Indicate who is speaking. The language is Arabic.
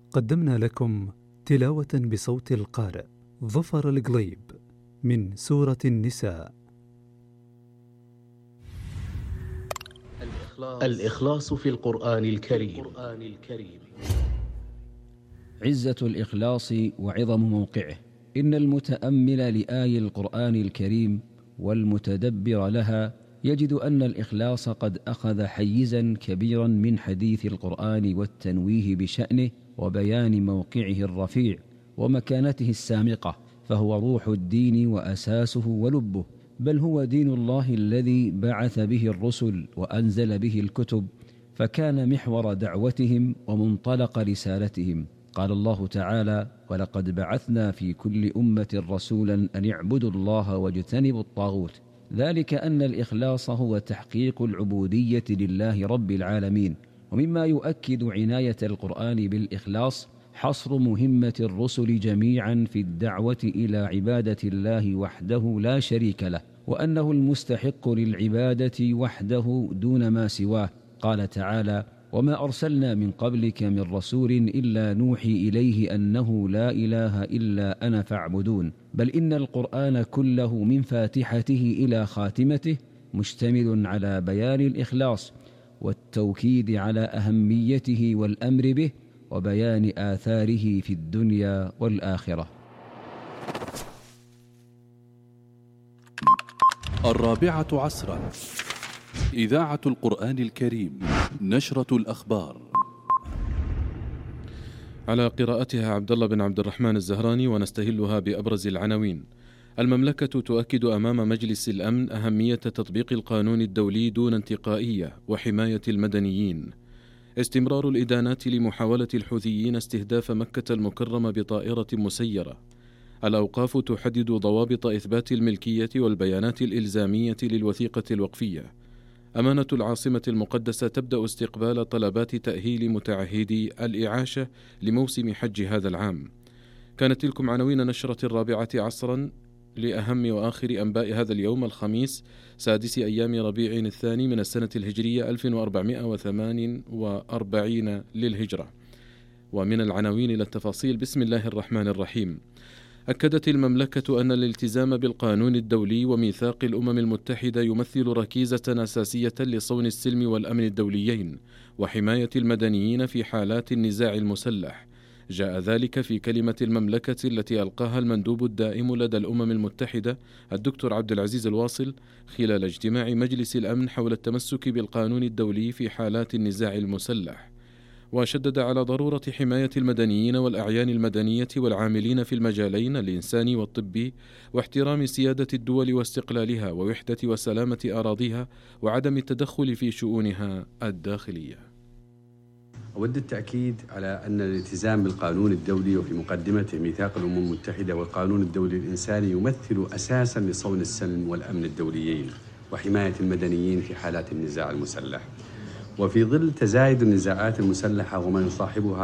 Speaker 1: قدمنا لكم تلاوة بصوت القارئ ظفر القليب من سورة النساء.
Speaker 2: الإخلاص في القرآن الكريم.
Speaker 3: عزة الإخلاص وعظم موقعه. إن المتأمل لآي القرآن الكريم والمتدبر لها يجد أن الإخلاص قد أخذ حيزا كبيرا من حديث القرآن والتنويه بشأنه وبيان موقعه الرفيع ومكانته السامقة، فهو روح الدين وأساسه ولبه، بل هو دين الله الذي بعث به الرسل وأنزل به الكتب، فكان محور دعوتهم ومنطلق رسالتهم. قال الله تعالى: ولقد بعثنا في كل أمة رسولا أن اعبدوا الله واجتنبوا الطاغوت. ذلك أن الإخلاص هو تحقيق العبودية لله رب العالمين. ومما يؤكد عناية القرآن بالإخلاص حصر مهمة الرسل جميعا في الدعوة إلى عبادة الله وحده لا شريك له، وأنه المستحق للعبادة وحده دون ما سواه. قال تعالى: وما أرسلنا من قبلك من رسول إلا نوحي إليه أنه لا إله إلا أنا فاعبدون. بل إن القرآن كله من فاتحته إلى خاتمته مشتمل على بيان الإخلاص والتوكيد على أهميته والأمر به وبيان آثاره في الدنيا والآخرة.
Speaker 4: 4 إذاعة القرآن الكريم، نشرة الأخبار.
Speaker 5: على قراءتها عبد الله بن عبد الرحمن الزهراني، ونستهلها بأبرز العناوين. المملكة تؤكد أمام مجلس الأمن أهمية تطبيق القانون الدولي دون انتقائية وحماية المدنيين. استمرار الإدانات لمحاولة الحوثيين استهداف مكة المكرمة بطائرة مسيرة. الأوقاف تحدد ضوابط إثبات الملكية والبيانات الإلزامية للوثيقة الوقفية. أمانة العاصمة المقدسة تبدأ استقبال طلبات تأهيل متعهدي الإعاشة لموسم حج هذا العام. كانت تلكم عناوين نشرة 4 لأهم وآخر أنباء هذا اليوم الخميس 6 أيام ربيع الثاني من السنة الهجرية 1448 للهجرة. ومن العناوين إلى التفاصيل. بسم الله الرحمن الرحيم. أكدت المملكة أن الالتزام بالقانون الدولي وميثاق الأمم المتحدة يمثل ركيزة أساسية لصون السلم والأمن الدوليين وحماية المدنيين في حالات النزاع المسلح. جاء ذلك في كلمة المملكة التي ألقاها المندوب الدائم لدى الأمم المتحدة الدكتور عبد العزيز الواصل خلال اجتماع مجلس الأمن حول التمسك بالقانون الدولي في حالات النزاع المسلح. وشدد على ضرورة حماية المدنيين والأعيان المدنية والعاملين في المجالين الإنساني والطبي، واحترام سيادة الدول واستقلالها ووحدة وسلامة أراضيها، وعدم التدخل في شؤونها الداخلية.
Speaker 6: أود التأكيد على أن الالتزام بالقانون الدولي وفي مقدمته ميثاق الأمم المتحدة والقانون الدولي الإنساني يمثل أساساً لصون السلم والأمن الدوليين وحماية المدنيين في حالات النزاع المسلح. وفي ظل تزايد النزاعات المسلحة وما يصاحبها